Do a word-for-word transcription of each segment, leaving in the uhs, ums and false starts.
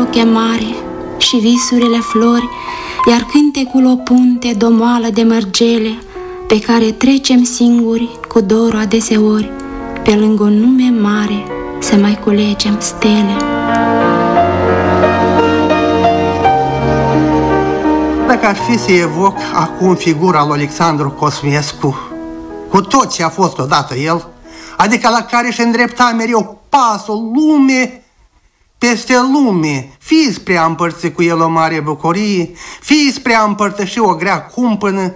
o chemare și visurile flori, iar cântecul o punte domoală de mărgele, pe care trecem singuri cu dorul adeseori, pe lângă un nume mare să mai culegem stele. Dacă ar fi să evoc acum figura lui Alexandru Cosmescu, cu tot ce a fost odată el, adică la care își îndrepta mereu pasul lume peste lume, fie spre a împărți cu el o mare bucurie, fie spre a împărtăși o grea cumpănă,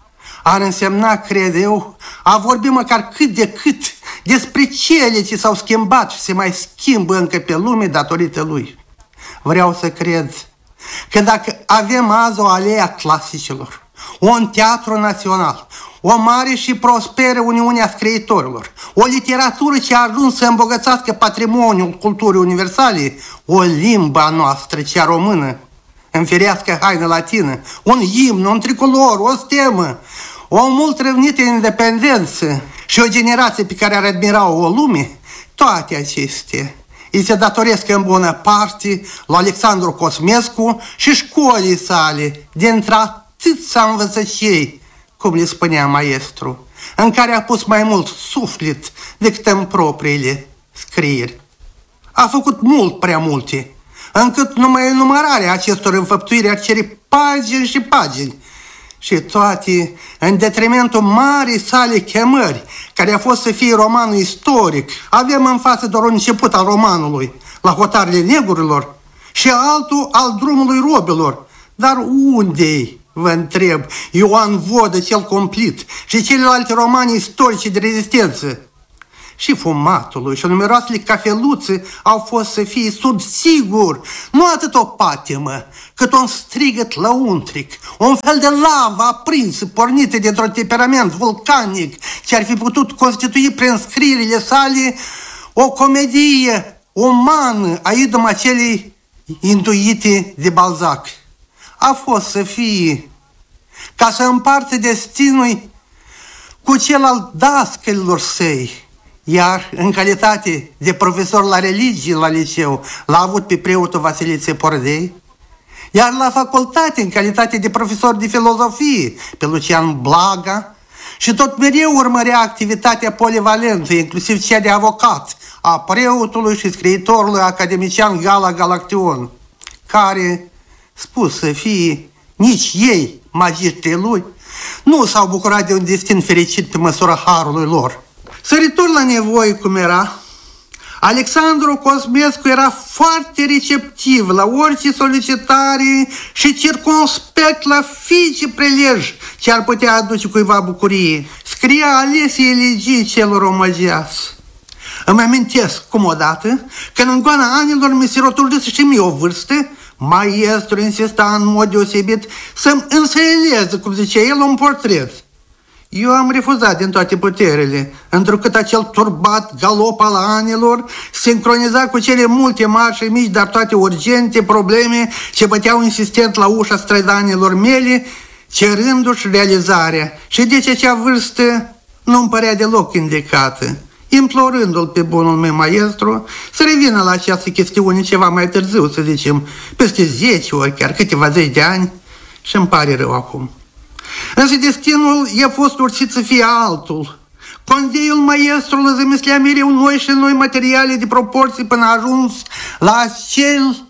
ar însemna, cred eu, a vorbi măcar cât de cât despre cele ce s-au schimbat și se mai schimbă încă pe lume datorită lui. Vreau să cred că dacă avem azi o alea clasicilor, un teatru național, o mare și prosperă Uniune a Scriitorilor, o literatură ce a ajuns să îmbogățească patrimoniul culturii universale, o limba noastră, cea română, în firească haină latină, un imn, un tricolor, o stemă, o mult răvnită independență și o generație pe care ar admira-o o lume, toate acestea îi se datoresc în bună parte lui Alexandru Cosmescu și școlii sale, dintre atâția învățăcei, cum le spunea maestru, în care a pus mai mult suflet decât în propriile scrieri. A făcut mult prea multe, încât numai enumărarea acestor înfăptuiri ar cere pagini și pagini, și toate în detrimentul marii sale chemări, care a fost să fie romanul istoric. Avem în față doar un început al romanului, La hotarele negurilor, și altul al Drumului robilor. Dar unde-i, vă întreb, Ioan Vodă cel complet și celelalte romane istorice de rezistență? Și fumatului și numeroasele cafeluțe au fost să fie sub sigur, nu atât o patimă, cât un strigăt lăuntric, un fel de lavă aprinsă, pornită dintr-un temperament vulcanic, ce ar fi putut constitui prin scrierile sale o comedie umană a idum acelei intuite de Balzac. A fost să fie ca să împartă destinul cu cel al dascălilor săi, iar în calitate de profesor la religie la liceu l-a avut pe preotul Vasilițe Pordei, iar la facultate, în calitate de profesor de filozofie, pe Lucian Blaga, și tot mereu urmărea activitatea polivalentă, inclusiv cea de avocat, a preotului și scriitorului academician Gala Galaction, care, spus să fie, nici ei, magistrii lui, nu s-au bucurat de un destin fericit pe măsura harului lor. Săritor la nevoie cum era, Alexandru Cosmescu era foarte receptiv la orice solicitare și circumspect la fiice prelej ce ar putea aduce cuiva bucurie. Scria alese elegii celor omăgeați. Îmi amintesc cum odată, când în goana anilor mi se rotundise și mie o vârstă, maestru insista în mod deosebit să-mi însăileze, cum zicea el, un portret. Eu am refuzat din toate puterile, întrucât acel turbat galop al anilor sincroniza cu cele multe mari și mici, dar toate urgente probleme ce băteau insistent la ușa strădanilor mele, cerându-și realizarea. Și deci acea vârstă nu-mi părea deloc indicată, implorându-l pe bunul meu maestru să revină la această chestiune ceva mai târziu, să zicem, peste zece ori, chiar câteva zeci de ani, și îmi pare rău acum. Însă destinul i-a fost ursit să fie altul. Condeiul maestrului zămislea mereu noi și noi materiale de proporții până a ajuns la acel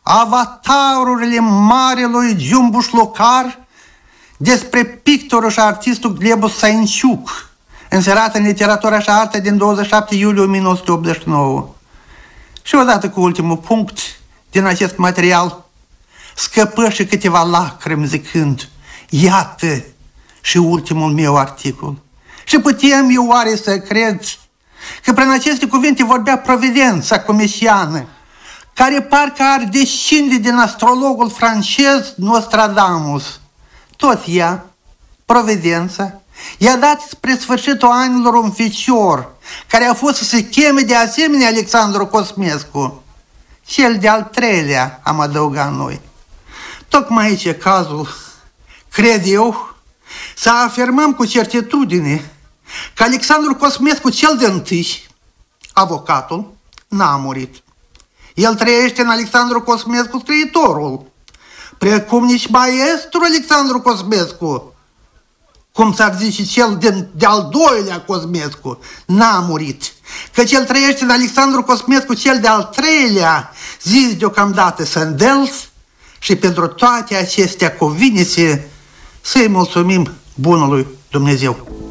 avatarurile marelui Giumbuș Locar despre pictorul și artistul Glebu Sainciuc, înserat în literatura și artă din douăzeci și șapte iulie o mie nouă sute optzeci și nouă. Și odată cu ultimul punct din acest material scăpă și câteva lacrimi zicând: iată și ultimul meu articol. Și putem eu oare să cred că prin aceste cuvinte vorbea providența comisiană, care parcă ar descinde din astrologul francez Nostradamus. Tot ea, providența, i-a dat spre sfârșitul anilor un ficior, care a fost să se cheme de asemenea Alexandru Cosmescu. Cel de-al treilea, am adăugat noi. Tocmai aici e cazul, cred eu, să afirmăm cu certitudine că Alexandru Cosmescu cel de-întâi, avocatul, n-a murit. El trăiește în Alexandru Cosmescu, scriitorul, precum nici maestru Alexandru Cosmescu, cum s-ar zice cel de, de-al doilea Cosmescu, n-a murit. Căci el trăiește în Alexandru Cosmescu, cel de-al treilea, zis deocamdată Sandels, și pentru toate acestea cuvine să-i mulțumim bunului Dumnezeu.